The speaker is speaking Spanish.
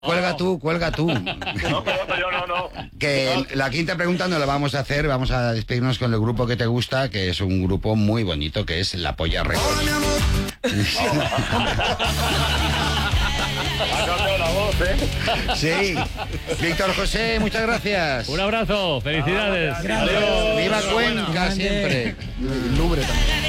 Cuelga tú. No, pero yo no. Que la quinta pregunta no la vamos a hacer, vamos a despedirnos con el grupo que te gusta, que es un grupo muy bonito, que es La Polla Records. Ha cambiado la voz, Sí. Víctor José, muchas gracias. Un abrazo, felicidades. Adiós. Viva Cuenca siempre. Lubre también.